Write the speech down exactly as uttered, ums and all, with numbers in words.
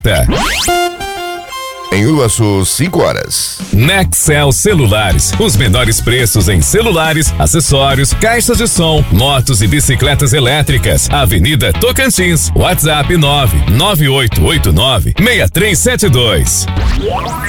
Em Uruaçu, cinco horas. Nexel Celulares, os menores preços em celulares, acessórios, caixas de som, motos e bicicletas elétricas. Avenida Tocantins, WhatsApp nove nove oito oito nove seis três sete dois.